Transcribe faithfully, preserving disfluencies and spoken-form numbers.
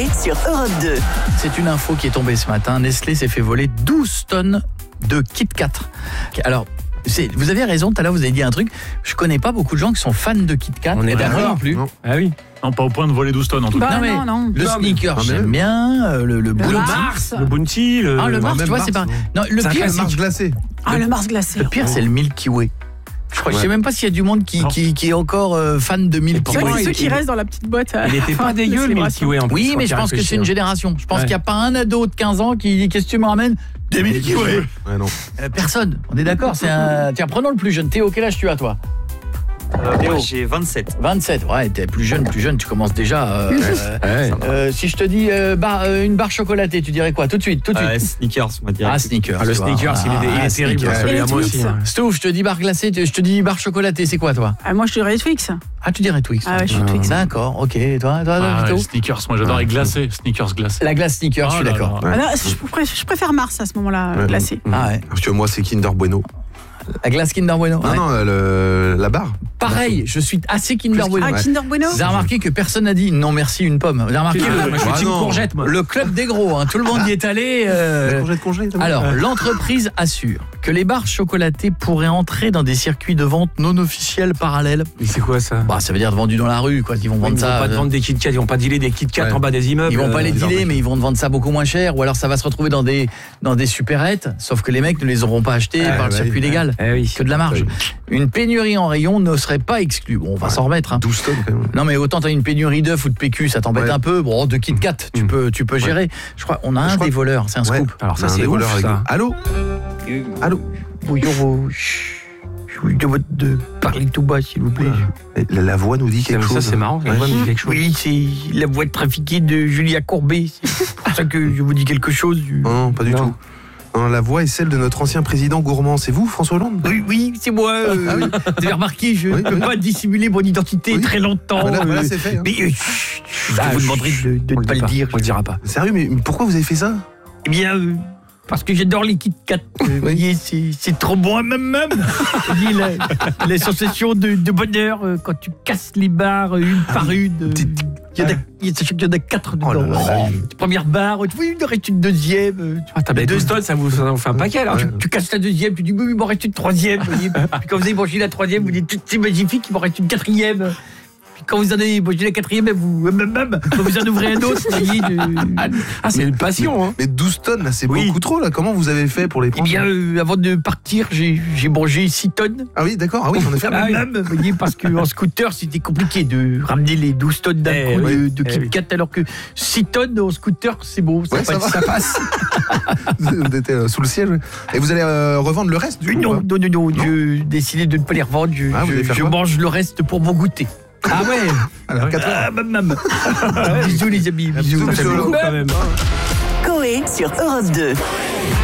sur Europe deux. C'est une info qui est tombée ce matin. Nestlé s'est fait voler douze tonnes de Kit Kat. Alors, c'est, vous avez raison, tout à l'heure vous avez dit un truc. Je connais pas beaucoup de gens qui sont fans de Kit Kat. On est d'accord d'accord non plus. Non. Ah oui. Non, pas au point de voler douze tonnes en tout cas. Bah non, mais non, non. le Non, mais- sneaker, non, mais- j'aime bien. euh, Le, le, Bounty. Mars. Le Bounty, le... Ah, le Mars, même tu vois, c'est pas. Non, le Ça pire, fait c'est marche glacée. Ah, le Mars glacé. le pire, c'est le Milky Way. Je crois, je sais Ouais. même pas s'il y a du monde qui, qui, qui est encore euh, fan de Milky C'est vrai que Way. c'est ceux qui il- restent dans la petite boîte. à- Il était pas fin de dégueu le Milky célébration. Way en plus. Oui, quand mais il je pense que c'est réfléchit, une hein. génération. Je pense Ouais. qu'il n'y a pas un ado de quinze ans qui dit qu'est-ce que tu me ramènes des Milky Way. Ouais, non. Euh, personne. On est d'accord. C'est un. Tiens, prenons le plus jeune. Théo, quel âge tu as toi? Euh, moi, j'ai vingt-sept. vingt-sept. Ouais, t'es plus jeune, plus jeune. Tu commences déjà. euh, euh, Ouais. euh, si je te dis euh, bar- euh, une barre chocolatée, tu dirais quoi? Tout de suite, tout de suite. Euh, sneakers, on va dire. Ah, sneakers. Ah, le tu vois. sneakers, il est, il est Ah, terrible. sneakers. Celui-là, Et les moi Twix. aussi. hein. Stouff, je te dis barre glacée, je te dis barre chocolatée, c'est quoi toi? Ah, moi, je dirais Twix. Ah, tu dirais Twix. Ah ouais, je suis Ah. Twix. D'accord, ok. Toi, toi, toi, Ah, Vito les sneakers, moi j'adore les glacés, sneakers glacés. La glace sneaker, Oh je suis là d'accord. là. Ah, non, je, préfère, je préfère Mars à ce moment-là, Ouais. glacé. Ah ouais. Parce que moi, c'est Kinder Bueno. La glace Kinder Bueno. Non, ouais. non, le, la barre. Pareil, je suis assez Kinder Bueno. Ah, Ouais. Kinder Bueno. Vous avez remarqué que personne n'a dit non merci une pomme. Vous avez remarqué Ah, le, moi, je suis le- team courgette, moi. le club des gros, hein. Tout le monde y est allé. euh, Congé de congé. Alors, l'entreprise assure que les barres chocolatées pourraient entrer dans des circuits de vente non officiels parallèles. Mais c'est quoi ça? Bah, ça veut dire vendus dans la rue, quoi. Ils vont Ils vendre vont ça. pas te euh, vendre des Kit Kat, ils vont pas dealer des Kit Kat Ouais. en bas des immeubles. Ils vont pas les euh, dealer, mais ils vont te vendre ça beaucoup moins cher. Ou alors ça va se retrouver dans des, dans des supérettes. Sauf que les mecs ne les auront pas achetés Ah, par le bah circuit oui. légal. Eh oui. Que de la marge. Une pénurie en rayon ne serait pas exclue. Bon, on va s'en remettre. Hein. douze tonnes quand même. Non mais autant t'as une pénurie d'œufs ou de P Q, ça t'embête Ouais. un peu. Bon, de Kit Kat, tu Mm. peux, tu peux Ouais. gérer. Je crois, on a Je un crois des que- voleurs, c'est un Ouais. scoop. Alors ça, On a un c'est des ouf, voleurs avec ça. nous. Allô? Allô? Bonjour, chut, je vous demande de parler tout bas, s'il vous plaît. La, la voix nous dit quelque Ça, chose. hein. c'est marrant. La voix me dit quelque chose. Oui, c'est la voix trafiquée de Julia Courbet. C'est pour ça que je vous dis quelque chose. Non, pas du Non. tout. Non, la voix est celle de notre ancien président gourmand. C'est vous, François Hollande? Oui, oui, c'est moi. euh, Ah oui. Vous avez remarqué, je Oui, ne peux oui. pas dissimuler mon identité Oui. très longtemps. Voilà, voilà, euh, c'est fait. hein. mais euh, chut, je Ah, vous chut, demanderai de, de On ne pas le dit dire. On le dira pas. Sérieux, mais pourquoi vous avez fait ça? Eh bien, euh, parce que j'adore les Kit Kat. Euh, Vous voyez, c'est, c'est trop bon, même, même. Vous voyez, la, la sensation de, de bonheur euh, quand tu casses les barres euh, une par une. euh, Il y en a, il y a- sachez qu'il y en a quatre dedans. Oh là là là. Première barre, tu vois, il en reste une deuxième. euh, tu- Ah, t'as bien deux- douze tonnes, ça vous, ça vous fait un paquet là. tu, tu casses la deuxième, tu dis oui, il m'en reste une troisième. Vous voyez. Puis quand vous avez mangé la troisième, vous dites c'est magnifique, il m'en reste une quatrième. Puis quand vous en avez mangé la quatrième, vous, même, même, quand vous en ouvrez un autre, vous voyez. de- Ah, c'est une passion, hein. Mais douze tonnes, là, c'est Oui. beaucoup trop, là. Comment vous avez fait pour les Eh prendre? bien, euh, avant de partir, j'ai, j'ai mangé six tonnes. Ah oui, d'accord. Ah oui, en effet. Ah, même, vous voyez, parce qu'en scooter, c'était compliqué de ramener les douze tonnes d'un Eh coup oui, de, de eh Kit oui. Kat, alors que six tonnes en scooter, c'est beau, ça, Ouais, ça passe, va. ça passe. Vous étiez euh, sous le siège. Et vous allez euh, revendre le reste du coup, non, ou pas non, non, non, j'ai décidé de ne pas les revendre, je, Ah, vous je- allez faire je quoi mange le reste pour mon goûter. Ah ouais. Alors, quatre heures. Ah, mam, mam. Bisous les amis, bisous. Bisous, Ça fait monsieur beaucoup, Hollande. quand même. Coé sur Europe deux.